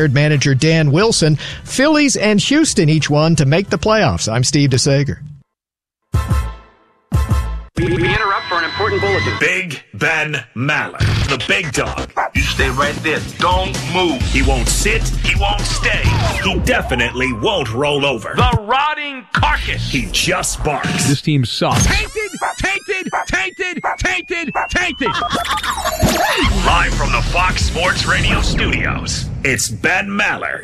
hired manager Dan Wilson. Phillies and Houston each won to make the playoffs. I'm Steve DeSager. We interrupt for an important bulletin. Big Ben Maller, the big dog. You stay right there. Don't move. He won't sit. He won't stay. He definitely won't roll over. The rotting carcass. He just barks. This team sucks. Tainted. Live from the Fox Sports Radio studios, it's Ben Maller.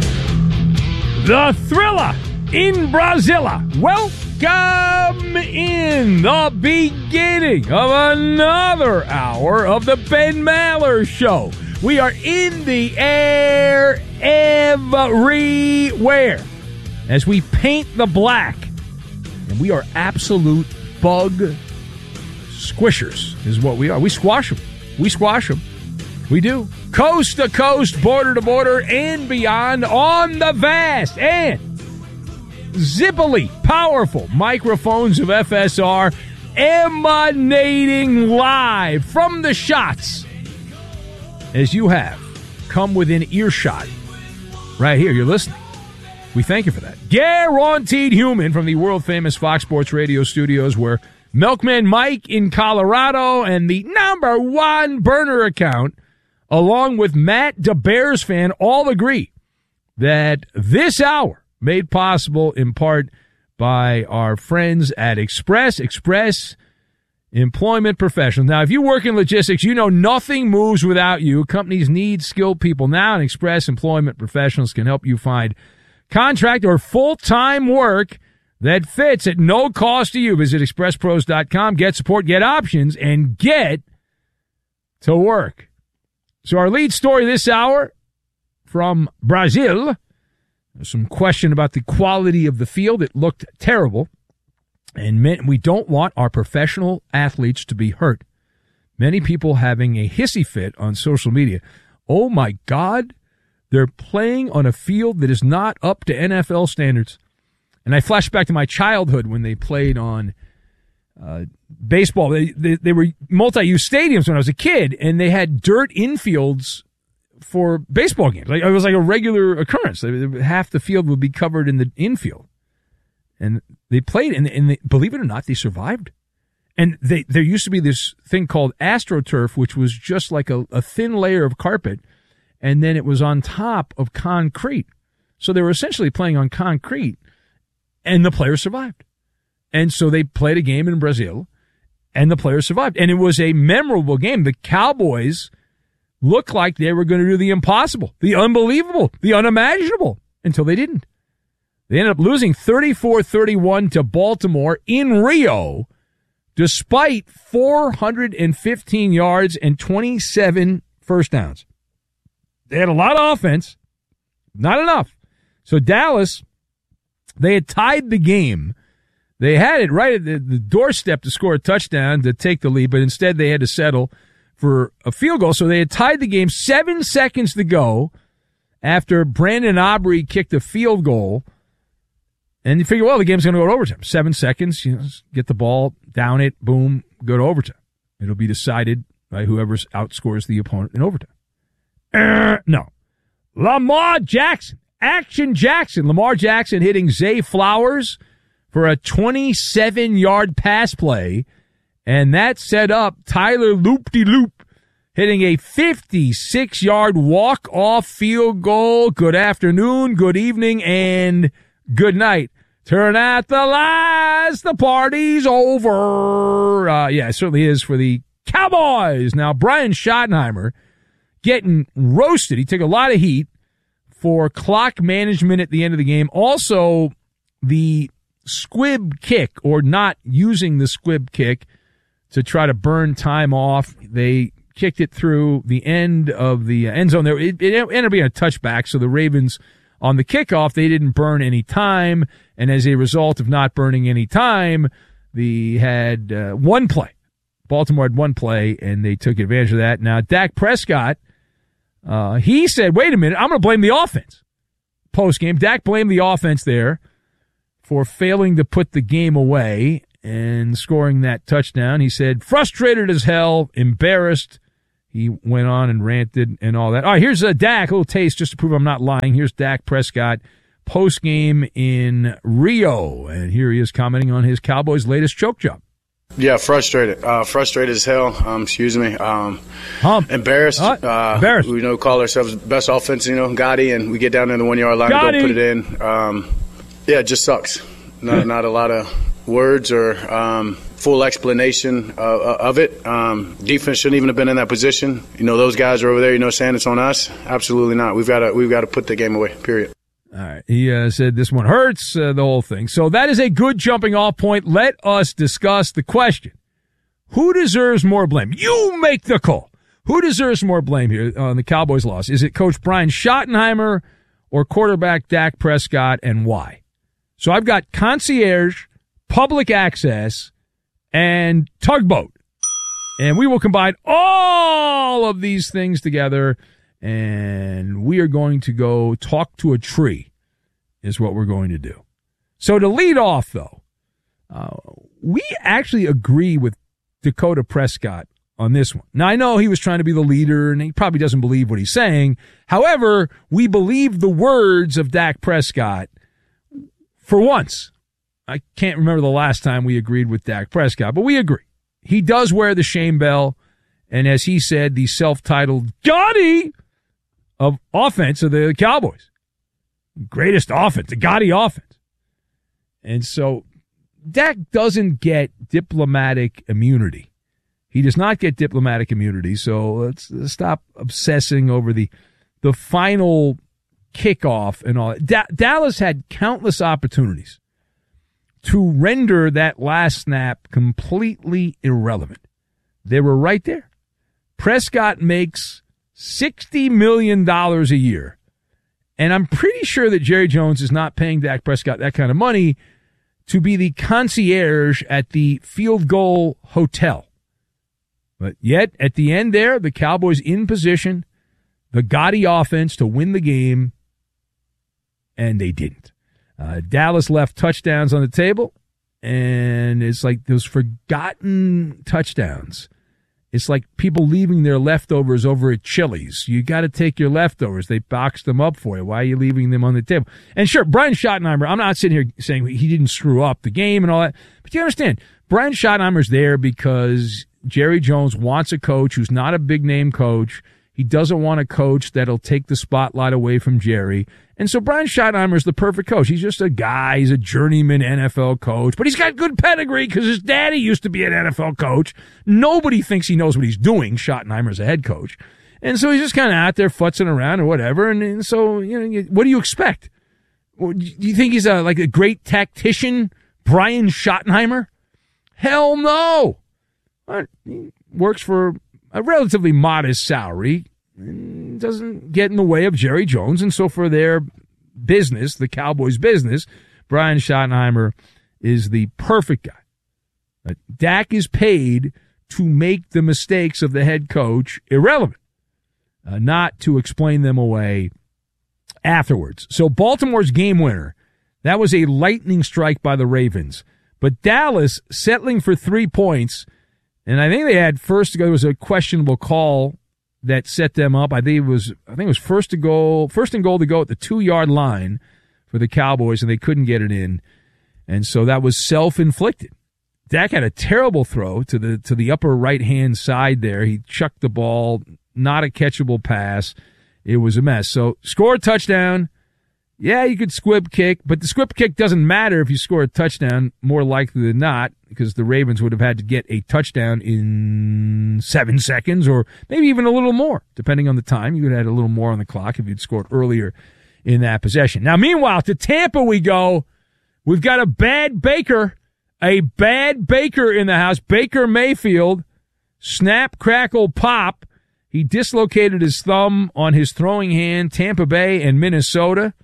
The Thriller in Brasilia. Welcome in the beginning of another hour of the Ben Maller Show. We are in the air everywhere as we paint the black. And we are absolute bug squishers is what we are. We squash them. We do. Coast to coast, border to border, and beyond on the vast and zippily powerful microphones of FSR, emanating live from the shots as you have come within earshot right here. You're listening. We thank you for that. Guaranteed human from the world-famous Fox Sports Radio studios, where Milkman Mike in Colorado and the number one burner account, along with Matt, the Bears fan, all agree that this hour made possible in part by our friends at Express Employment Professionals. Now, if you work in logistics, you know nothing moves without you. Companies need skilled people now, and Express Employment Professionals can help you find contract or full-time work that fits at no cost to you. Visit expresspros.com, get support, get options, and get to work. So our lead story this hour from Brazil. There's some question about the quality of the field. It looked terrible. And we don't want our professional athletes to be hurt. Many people having a hissy fit on social media. Oh, my God, they're playing on a field that is not up to NFL standards. And I flash back to my childhood when they played on baseball. They were multi-use stadiums when I was a kid, and they had dirt infields for baseball games. Like, it was like a regular occurrence. Half the field would be covered in the infield. And they played, and they, believe it or not, they survived. And there used to be this thing called AstroTurf, which was just like a thin layer of carpet, and then it was on top of concrete. So they were essentially playing on concrete, and the players survived. And so they played a game in Brazil, and the players survived. And it was a memorable game. The Cowboys looked like they were going to do the impossible, the unbelievable, the unimaginable, until they didn't. They ended up losing 34-31 to Baltimore in Rio, despite 415 yards and 27 first downs. They had a lot of offense, not enough. So Dallas, they had tied the game. They had it right at the doorstep to score a touchdown to take the lead, but instead they had to settle for a field goal. So they had tied the game, 7 seconds to go after Brandon Aubrey kicked a field goal. And you figure, well, the game's going to go to overtime. 7 seconds, get the ball, down it, boom, go to overtime. It'll be decided by whoever outscores the opponent in overtime. No. Lamar Jackson. Action Jackson. Lamar Jackson hitting Zay Flowers for a 27-yard pass play. And that set up Tyler Loop-de-Loop hitting a 56-yard walk-off field goal. Good afternoon, good evening, and good night. Turn out the lights. The party's over. Yeah, it certainly is for the Cowboys. Now, Brian Schottenheimer getting roasted. He took a lot of heat for clock management at the end of the game. Also, the squib kick, or not using the squib kick to try to burn time off. They kicked it through the end of the end zone there. It ended up being a touchback, so the Ravens, on the kickoff, they didn't burn any time, and as a result of not burning any time, they had one play. Baltimore had one play, and they took advantage of that. Now, Dak Prescott, he said, wait a minute, I'm going to blame the offense. Post-game, Dak blamed the offense there for failing to put the game away and scoring that touchdown. He said, frustrated as hell, embarrassed. He went on and ranted and all that. All right, here's Dak, a little taste just to prove I'm not lying. Here's Dak Prescott post-game in Rio, and here he is commenting on his Cowboys' latest choke job. Yeah, frustrated. Frustrated as hell. Embarrassed. Embarrassed. We call ourselves best offense, Gotti, and we get down in the 1 yard line and don't put it in. It just sucks. Not a lot of words or full explanation of it. Defense shouldn't even have been in that position. Those guys are over there, saying it's on us. Absolutely not. We've got to put the game away, period. All right. He said this one hurts, the whole thing. So that is a good jumping off point. Let us discuss the question. Who deserves more blame? You make the call. Who deserves more blame here on the Cowboys' loss? Is it Coach Brian Schottenheimer or quarterback Dak Prescott, and why? So I've got concierge, public access, and tugboat. And we will combine all of these things together, and we are going to go talk to a tree is what we're going to do. So to lead off, though, we actually agree with Dakota Prescott on this one. Now, I know he was trying to be the leader, and he probably doesn't believe what he's saying. However, we believe the words of Dak Prescott for once. I can't remember the last time we agreed with Dak Prescott, but we agree. He does wear the shame bell, and as he said, the self-titled Gotti of offense of the Cowboys. Greatest offense, the Gotti offense. And so Dak doesn't get diplomatic immunity. He does not get diplomatic immunity, so let's stop obsessing over the final kickoff and all that. Dallas had countless opportunities to render that last snap completely irrelevant. They were right there. Prescott makes $60 million a year. And I'm pretty sure that Jerry Jones is not paying Dak Prescott that kind of money to be the concierge at the Field Goal Hotel. But yet, at the end there, the Cowboys in position, the Gotti offense to win the game, and they didn't. Dallas left touchdowns on the table, and it's like those forgotten touchdowns. It's like people leaving their leftovers over at Chili's. You got to take your leftovers. They boxed them up for you. Why are you leaving them on the table? And sure, Brian Schottenheimer, I'm not sitting here saying he didn't screw up the game and all that, but you understand, Brian Schottenheimer's there because Jerry Jones wants a coach who's not a big-name coach. He doesn't want a coach that'll take the spotlight away from Jerry. And so Brian Schottenheimer is the perfect coach. He's just a guy. He's a journeyman NFL coach. But he's got good pedigree because his daddy used to be an NFL coach. Nobody thinks he knows what he's doing. Schottenheimer's a head coach. And so he's just kind of out there futzing around or whatever. And so, what do you expect? Do you think he's like a great tactician, Brian Schottenheimer? Hell no. He works for a relatively modest salary, and doesn't get in the way of Jerry Jones. And so for their business, the Cowboys' business, Brian Schottenheimer is the perfect guy. Dak is paid to make the mistakes of the head coach irrelevant, not to explain them away afterwards. So Baltimore's game winner, that was a lightning strike by the Ravens. But Dallas settling for 3 points. And I think they had first to go. There was a questionable call that set them up. I think it was first and goal to go at the 2-yard line for the Cowboys, and they couldn't get it in. And so that was self-inflicted. Dak had a terrible throw to the upper right-hand side there. He chucked the ball, not a catchable pass. It was a mess. So score a touchdown. Yeah, you could squib kick, but the squib kick doesn't matter if you score a touchdown, more likely than not, because the Ravens would have had to get a touchdown in 7 seconds or maybe even a little more, depending on the time. You would have had a little more on the clock if you'd scored earlier in that possession. Now, meanwhile, to Tampa we go. We've got a bad Baker in the house, Baker Mayfield. Snap, crackle, pop. He dislocated his thumb on his throwing hand, Tampa Bay and Minnesota.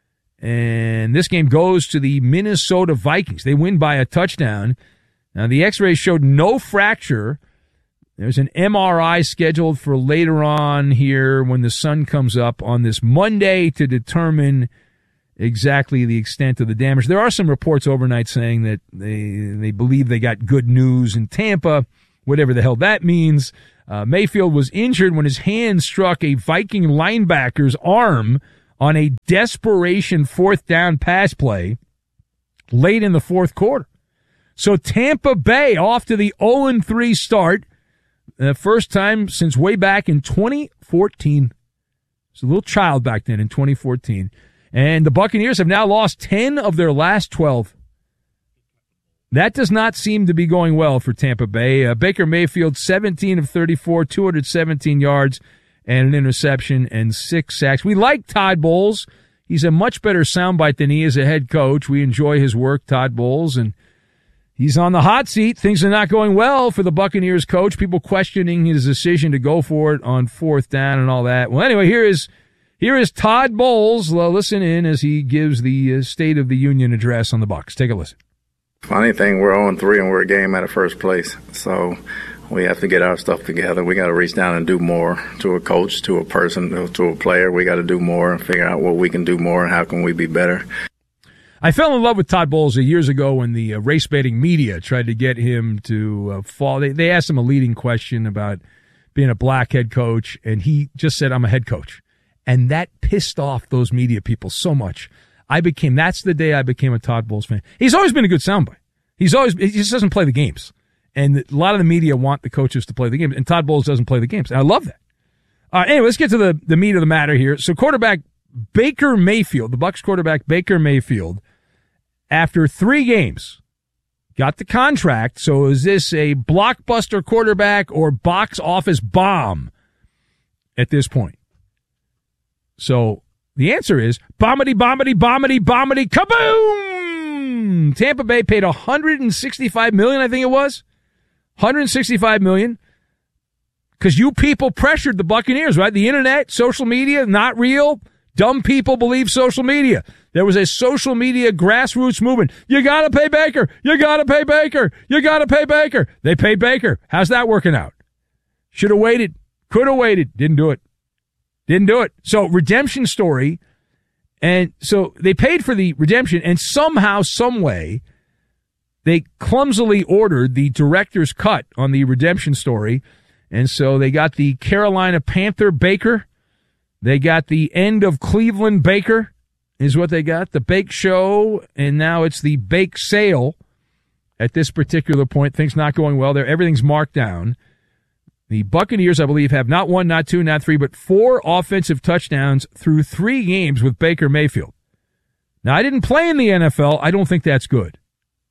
And this game goes to the Minnesota Vikings. They win by a touchdown. Now, the x-rays showed no fracture. There's an MRI scheduled for later on here when the sun comes up on this Monday to determine exactly the extent of the damage. There are some reports overnight saying that they believe they got good news in Tampa, whatever the hell that means. Mayfield was injured when his hand struck a Viking linebacker's arm on a desperation fourth down pass play late in the fourth quarter. So Tampa Bay off to the 0-3 start, the first time since way back in 2014. It's a little child back then in 2014. And the Buccaneers have now lost 10 of their last 12. That does not seem to be going well for Tampa Bay. Baker Mayfield, 17 of 34, 217 yards and an interception and 6 sacks. We like Todd Bowles. He's a much better soundbite than he is a head coach. We enjoy his work, Todd Bowles, and he's on the hot seat. Things are not going well for the Buccaneers coach. People questioning his decision to go for it on fourth down and all that. Well, anyway, here is Todd Bowles. Listen in as he gives the State of the Union address on the Bucs. Take a listen. Funny thing, we're 0-3 and we're a game out of first place. So we have to get our stuff together. We got to reach down and do more to a coach, to a person, to a player. We got to do more and figure out what we can do more and how can we be better. I fell in love with Todd Bowles years ago when the race baiting media tried to get him to fall. They asked him a leading question about being a black head coach, and he just said, I'm a head coach. And that pissed off those media people so much. That's the day I became a Todd Bowles fan. He's always been a good soundbite. He just doesn't play the games. And a lot of the media want the coaches to play the games, and Todd Bowles doesn't play the games. And I love that. Anyway, let's get to the meat of the matter here. So quarterback Baker Mayfield, the Bucs quarterback Baker Mayfield, after 3 games, got the contract. So is this a blockbuster quarterback or box office bomb at this point? So the answer is bombity, bombity, bombity, bombity, kaboom! Tampa Bay paid $165 million, I think it was. $165 million. Because you people pressured the Buccaneers, right? The internet, social media, not real. Dumb people believe social media. There was a social media grassroots movement. You gotta pay Baker. You gotta pay Baker. You gotta pay Baker. They paid Baker. How's that working out? Should have waited. Could have waited. Didn't do it. So redemption story. And so they paid for the redemption, and somehow, some way, they clumsily ordered the director's cut on the redemption story. And so they got the Carolina Panther Baker. They got the end of Cleveland Baker is what they got. The Bake Show, and now it's the Bake Sale at this particular point. Things not going well there. Everything's marked down. The Buccaneers, I believe, have not 1, not 2, not 3, but 4 offensive touchdowns through 3 games with Baker Mayfield. Now, I didn't play in the NFL. I don't think that's good.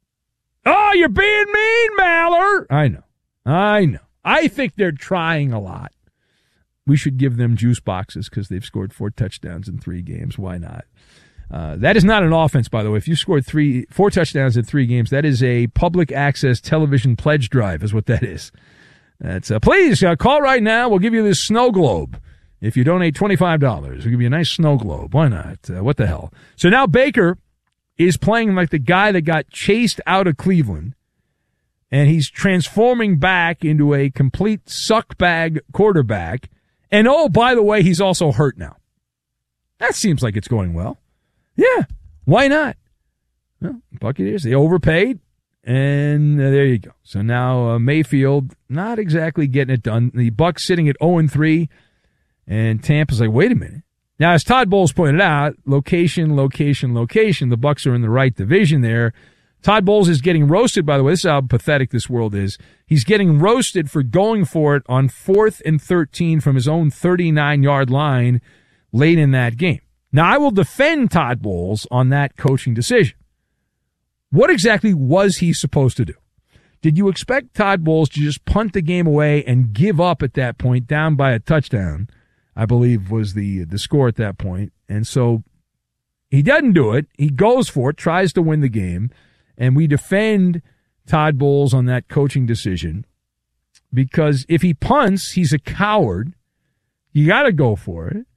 Oh, you're being mean, Maller. I know. I think they're trying a lot. We should give them juice boxes because they've scored 4 touchdowns in 3 games. Why not? That is not an offense, by the way. If you scored 4 touchdowns in 3 games, that is a public access television pledge drive is what that is. That's please call right now. We'll give you this snow globe. If you donate $25, we'll give you a nice snow globe. Why not? What the hell? So now Baker is playing like the guy that got chased out of Cleveland, and he's transforming back into a complete suckbag quarterback. And, oh, by the way, he's also hurt now. That seems like it's going well. Yeah, why not? Well, Buccaneers, they overpaid, and there you go. So now Mayfield not exactly getting it done. The Bucs sitting at 0-3, and Tampa's like, wait a minute. Now, as Todd Bowles pointed out, location. The Bucs are in the right division there. Todd Bowles is getting roasted, by the way. This is how pathetic this world is. He's getting roasted for going for it on 4th and 13 from his own 39-yard line late in that game. Now, I will defend Todd Bowles on that coaching decision. What exactly was he supposed to do? Did you expect Todd Bowles to just punt the game away and give up at that point, down by a touchdown, I believe was the score at that point? And so he doesn't do it. He goes for it, tries to win the game. And we defend Todd Bowles on that coaching decision because if he punts, he's a coward. You got to go for it.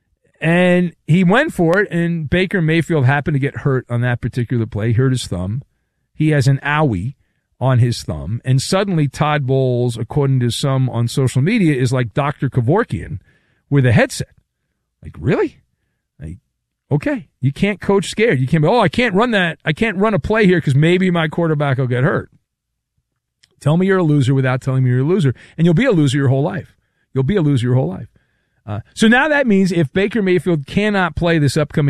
And he went for it, and Baker Mayfield happened to get hurt on that particular play, hurt his thumb. He has an owie on his thumb. And suddenly Todd Bowles, according to some on social media, is like Dr. Kevorkian with a headset. Like, really? Okay, you can't coach scared. You can't be, I can't run that. I can't run a play here because maybe my quarterback will get hurt. Tell me you're a loser without telling me you're a loser, and you'll be a loser your whole life. You'll be a loser your whole life. So now that means if Baker Mayfield cannot play this upcoming